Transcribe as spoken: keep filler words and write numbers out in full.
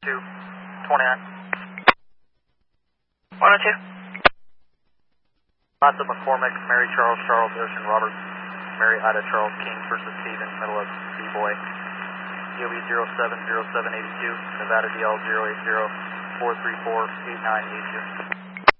two, twenty-nine. one oh two. Lots of McCormick, Mary Charles, Charles, Ocean, Robert, Mary Ida, Charles, King versus Stephen, middle of B-Boy. D O B zero seven zero seven eight two, Nevada D L zero eight zero four three four eight nine eight two.